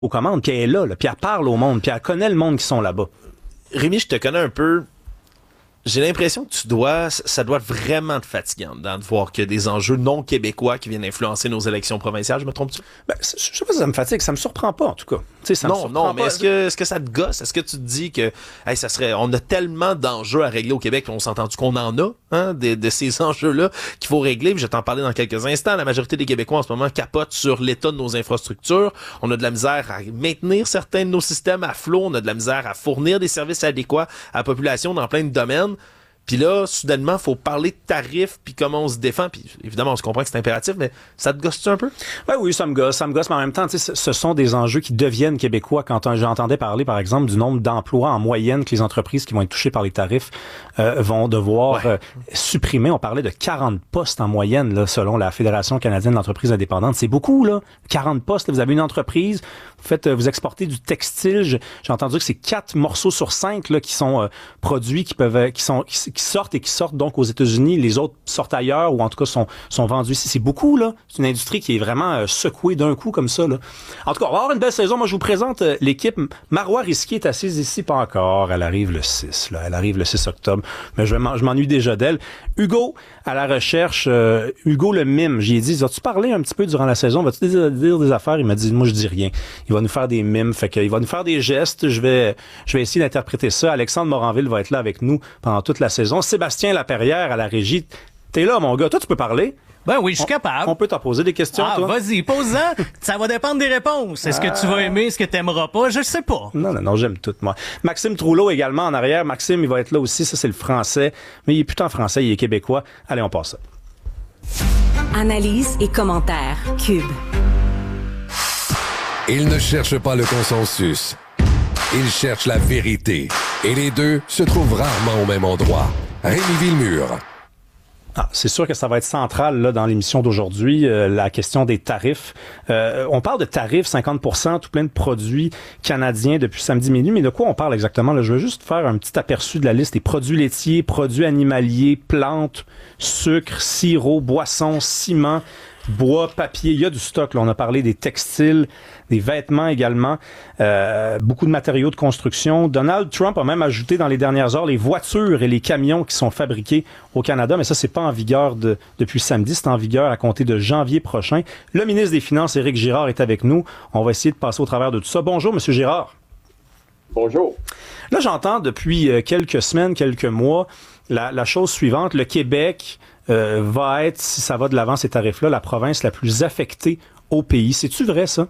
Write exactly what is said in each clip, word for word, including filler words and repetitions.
aux commandes, puis elle est là, là, puis elle parle au monde, puis elle connaît le monde qui sont là-bas. Rémi, je te connais un peu. J'ai l'impression que tu dois, ça doit vraiment te fatiguer de voir qu'il y a des enjeux non québécois qui viennent influencer nos élections provinciales. Je me trompe-tu? Ben, je sais pas si ça me fatigue, ça me surprend pas en tout cas. T'sais, ça non, me non, mais pas. est-ce que, est-ce que ça te gosse? Est-ce que tu te dis que, hey, ça serait, on a tellement d'enjeux à régler au Québec, on s'est entendu qu'on en a, hein, de, de ces enjeux-là qu'il faut régler. Puis je vais t'en parler dans quelques instants. La majorité des Québécois en ce moment capotent sur l'état de nos infrastructures. On a de la misère à maintenir certains de nos systèmes à flot. On a de la misère à fournir des services adéquats à la population dans plein de domaines. Puis là, soudainement, faut parler de tarifs puis comment on se défend. Puis évidemment, on se comprend que c'est impératif, mais ça te gosse-tu un peu? Ouais, oui, ça me gosse, ça me gosse, mais en même temps, tu sais, ce sont des enjeux qui deviennent québécois. Quand j'entendais parler, par exemple, du nombre d'emplois en moyenne que les entreprises qui vont être touchées par les tarifs euh, vont devoir ouais. euh, supprimer. On parlait de quarante postes en moyenne, là, selon la Fédération canadienne d'entreprises indépendantes. C'est beaucoup, là. quarante postes. Là, vous avez une entreprise, vous faites, vous exportez du textile. J'ai entendu que c'est quatre morceaux sur cinq là qui sont euh, produits, qui peuvent, qui sont qui, qui sortent et qui sortent donc aux États-Unis. Les autres sortent ailleurs ou en tout cas sont sont vendus ici. C'est beaucoup, là. C'est une industrie qui est vraiment euh, secouée d'un coup comme ça, là. En tout cas, on va avoir une belle saison. Moi, je vous présente euh, l'équipe. Marois Risquier est assise ici, pas encore. Elle arrive le six, là. Elle arrive le six octobre. Mais je, je m'ennuie déjà d'elle. Hugo, à la recherche. Euh, Hugo le mime. J'y ai dit, vas-tu parler un petit peu durant la saison? Vas-tu dire, dire des affaires? Il m'a dit, moi, je dis rien. Il va nous faire des mimes. Fait qu'il va nous faire des gestes. Je vais, je vais essayer d'interpréter ça. Alexandre Moranville va être là avec nous pendant toute la saison. Sébastien Laperrière à la régie. T'es là, mon gars. Toi, tu peux parler? Ben oui, je suis on, capable. On peut t'en poser des questions, ah, toi? Vas-y, pose-en. Ça va dépendre des réponses. Est-ce que tu vas aimer, est-ce que t'aimeras pas? Je sais pas. Non, non, non, j'aime tout, moi. Maxime Trouleau également en arrière. Maxime, il va être là aussi. Ça, c'est le français. Mais il est plutôt en français, il est québécois. Allez, on passe ça. Analyse et commentaires. Cube. Il ne cherche pas le consensus. Il cherche la vérité. Et les deux se trouvent rarement au même endroit. Rémi Villemure. Ah, c'est sûr que ça va être central là dans l'émission d'aujourd'hui, euh, la question des tarifs. Euh, on parle de tarifs, cinquante pour cent, tout plein de produits canadiens depuis samedi minuit, mais de quoi on parle exactement? Là, je veux juste faire un petit aperçu de la liste des produits laitiers, produits animaliers, plantes, sucre, sirop, boissons, ciment, bois, papier. Il y a du stock. Là. On a parlé des textiles, des vêtements également, euh, beaucoup de matériaux de construction. Donald Trump a même ajouté dans les dernières heures les voitures et les camions qui sont fabriqués au Canada, mais ça, c'est pas en vigueur de, depuis samedi, c'est en vigueur à compter de janvier prochain. Le ministre des Finances, Éric Girard, est avec nous. On va essayer de passer au travers de tout ça. Bonjour, Monsieur Girard. Bonjour. Là, j'entends depuis quelques semaines, quelques mois, la, la chose suivante. Le Québec euh, va être, si ça va de l'avant, ces tarifs-là, la province la plus affectée au pays. C'est-tu vrai, ça?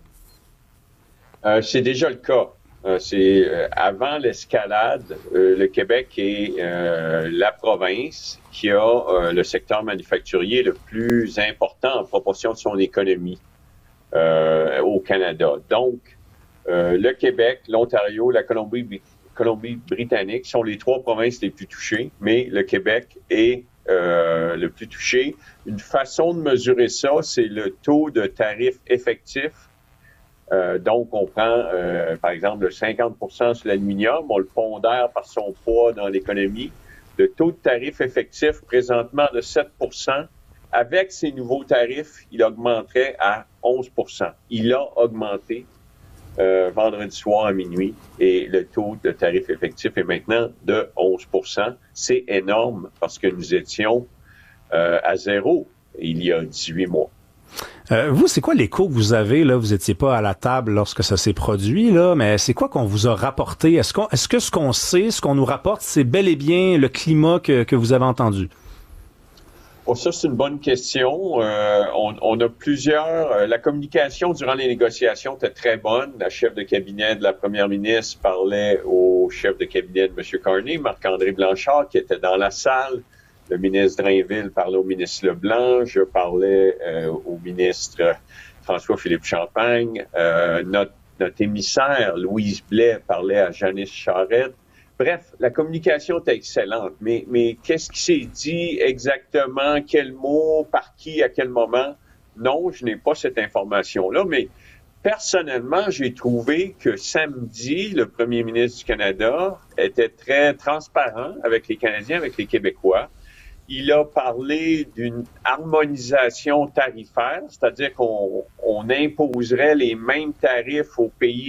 Euh, c'est déjà le cas. Euh, c'est euh, avant l'escalade, euh, le Québec est euh, la province qui a euh, le secteur manufacturier le plus important en proportion de son économie euh, au Canada. Donc, euh, le Québec, l'Ontario, la Colombie, Colombie-Britannique sont les trois provinces les plus touchées, mais le Québec est euh, le plus touché. Une façon de mesurer ça, c'est le taux de tarif effectif. Euh, donc, on prend, euh, par exemple, le cinquante pour cent sur l'aluminium, on le pondère par son poids dans l'économie. Le taux de tarif effectif, présentement, de sept pour cent. Avec ces nouveaux tarifs, il augmenterait à onze pour cent. Il a augmenté euh, vendredi soir à minuit et le taux de tarif effectif est maintenant de onze pour cent. C'est énorme parce que nous étions euh, à zéro il y a dix-huit mois. Euh, vous, c'est quoi l'écho que vous avez, là? Vous étiez pas à la table lorsque ça s'est produit, là, mais c'est quoi qu'on vous a rapporté? Est-ce qu'on, est-ce que ce qu'on sait, ce qu'on nous rapporte, c'est bel et bien le climat que, que vous avez entendu? Oh, ça, c'est une bonne question. Euh, on, on a plusieurs... Euh, la communication durant les négociations était très bonne. La chef de cabinet de la première ministre parlait au chef de cabinet de M. Carney, Marc-André Blanchard, qui était dans la salle. Le ministre Drainville parlait au ministre Leblanc. Je parlais euh, au ministre François-Philippe Champagne. Euh, notre, notre émissaire, Louise Blais, parlait à Janice Charette. Bref, la communication était excellente. Mais, mais qu'est-ce qui s'est dit exactement? Quels mots? Par qui? À quel moment? Non, je n'ai pas cette information-là. Mais personnellement, j'ai trouvé que samedi, le premier ministre du Canada était très transparent avec les Canadiens, avec les Québécois. il a parlé d'une harmonisation tarifaire, c'est-à-dire qu'on on imposerait les mêmes tarifs aux pays